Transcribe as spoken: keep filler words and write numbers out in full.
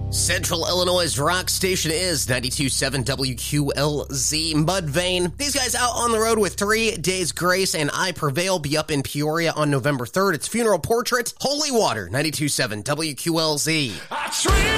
Central Illinois' rock station is ninety-two point seven W Q L Z. Mudvayne. These guys out on the road with Three Days Grace and I Prevail. Be up in Peoria on November third. It's Funeral Portrait. Holy Water, ninety-two point seven W Q L Z. I